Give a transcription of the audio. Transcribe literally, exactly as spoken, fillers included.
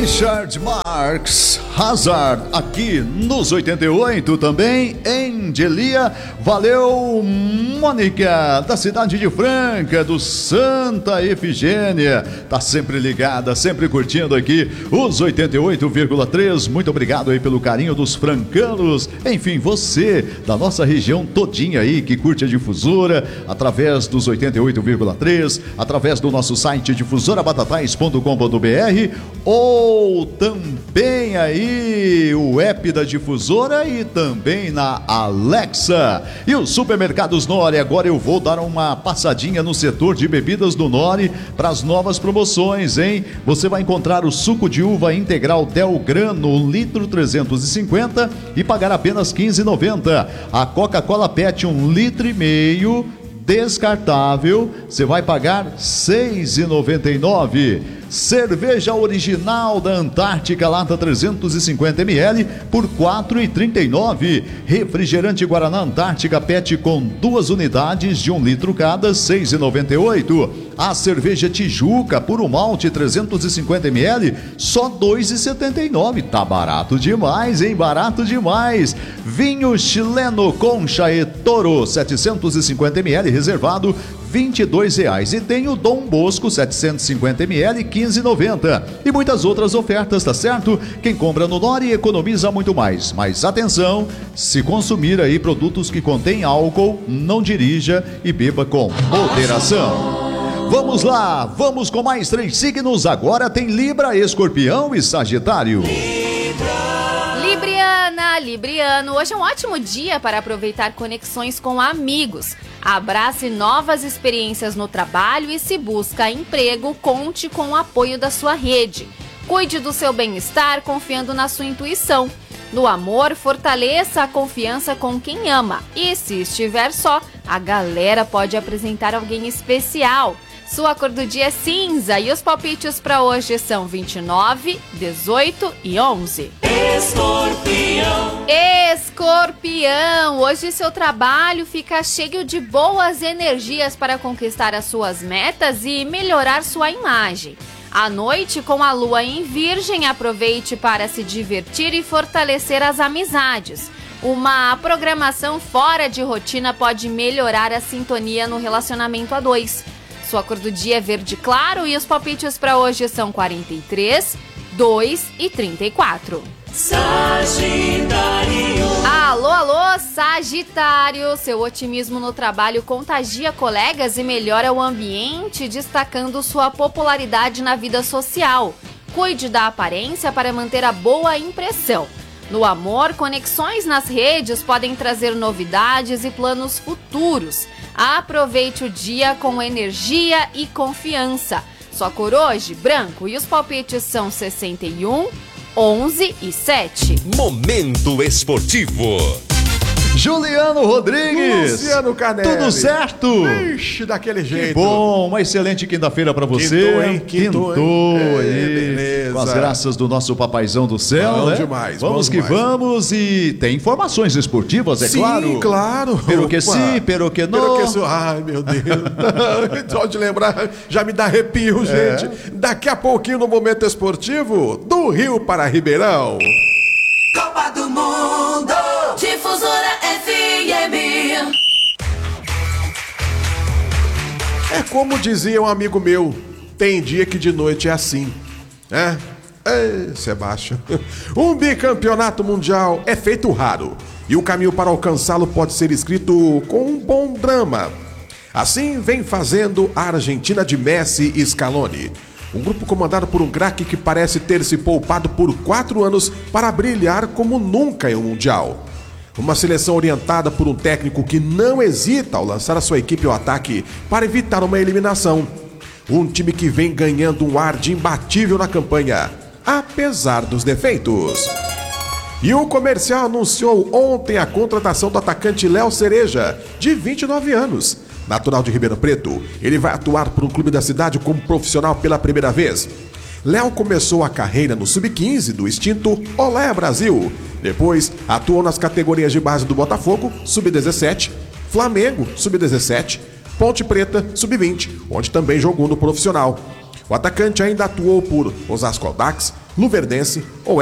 Richard Marx Hazard, aqui nos oitenta e oito, também em Gelia. Valeu, Mônica, da cidade de Franca, do Santa Efigênia. Tá sempre ligada, sempre curtindo aqui os oitenta e oito vírgula três. Muito obrigado aí pelo carinho dos francanos. Enfim, você da nossa região todinha aí que curte a Difusora através dos oitenta e oito vírgula três, através do nosso site difusora batatais ponto com ponto br, ou também aí o app da Difusora e também na Alexa. E os supermercados Nori, agora eu vou dar uma passadinha no setor de bebidas do Nori para as novas promoções, hein? Você vai encontrar o suco de uva integral Del Grano, litro trezentos e cinquenta, e pagar apenas quinze reais e noventa centavos. A Coca-Cola Pet, um litro e meio, descartável, você vai pagar seis reais e noventa e nove centavos. Cerveja original da Antártica, lata trezentos e cinquenta mililitros, por quatro reais e trinta e nove centavos. Refrigerante Guaraná Antártica Pet com duas unidades de um litro cada, seis reais e noventa e oito centavos. A cerveja Tijuca puro malte trezentos e cinquenta mililitros, só dois reais e setenta e nove centavos. Tá barato demais, hein? Barato demais. Vinho chileno Concha e Toro setecentos e cinquenta mililitros, reservado vinte e dois reais. E tem o Dom Bosco setecentos e cinquenta mililitros, quinze reais e noventa centavos. E muitas outras ofertas, tá certo? Quem compra no Nori economiza muito mais. Mas atenção, se consumir aí produtos que contêm álcool, não dirija e beba com moderação. Vamos lá, vamos com mais três signos. Agora tem Libra, Escorpião e Sagitário. Libriana, Libriano, hoje é um ótimo dia para aproveitar conexões com amigos. Abrace novas experiências no trabalho e, se busca emprego, conte com o apoio da sua rede. Cuide do seu bem-estar confiando na sua intuição. No amor, fortaleça a confiança com quem ama. E se estiver só, a galera pode apresentar alguém especial. Sua cor do dia é cinza e os palpites para hoje são vinte e nove, dezoito e onze. Escorpião. Escorpião, hoje seu trabalho fica cheio de boas energias para conquistar as suas metas e melhorar sua imagem. À noite, com a lua em Virgem, aproveite para se divertir e fortalecer as amizades. Uma programação fora de rotina pode melhorar a sintonia no relacionamento a dois. Sua cor do dia é verde claro e os palpites para hoje são quarenta e três, dois e trinta e quatro. Sagitário. Alô, alô, Sagitário. Seu otimismo no trabalho contagia colegas e melhora o ambiente, destacando sua popularidade na vida social. Cuide da aparência para manter a boa impressão. No amor, conexões nas redes podem trazer novidades e planos futuros. Aproveite o dia com energia e confiança. Sua cor hoje, branco, e os palpites são sessenta e um, onze e sete. Momento Esportivo. Juliano Rodrigues. Luciano Canelli. Tudo certo? Ixi, daquele jeito. Que bom, uma excelente quinta-feira pra você. Quintou, hein? Quintou, Quintou, hein? aí. É, beleza. Com as graças do nosso papaizão do céu, bom né? demais, vamos bom que demais. vamos. E tem informações esportivas, é Sim, claro. Sim, claro. Pero que sim, pero que não. Pero que sim. Ai, meu Deus. Só de lembrar, já me dá arrepio, gente. É. Daqui a pouquinho no Momento Esportivo, do Rio para Ribeirão. Copa do Mundo, Difusora F M. É como dizia um amigo meu, tem dia que de noite é assim, né? Ei, Sebastião. Um bicampeonato mundial é feito raro e o caminho para alcançá-lo pode ser escrito com um bom drama. Assim vem fazendo a Argentina de Messi e Scaloni. Um grupo comandado por um craque que parece ter se poupado por quatro anos para brilhar como nunca em um mundial. Uma seleção orientada por um técnico que não hesita ao lançar a sua equipe ao ataque para evitar uma eliminação. Um time que vem ganhando um ar de imbatível na campanha, apesar dos defeitos. E o Comercial anunciou ontem a contratação do atacante Léo Cereja, de vinte e nove anos. Natural de Ribeirão Preto, ele vai atuar por um clube da cidade como profissional pela primeira vez. Léo começou a carreira no sub quinze do extinto Olé Brasil. Depois atuou nas categorias de base do Botafogo, sub dezessete, Flamengo, sub dezessete, Ponte Preta, sub vinte, onde também jogou no profissional. O atacante ainda atuou por Osasco Audax, Luverdense ou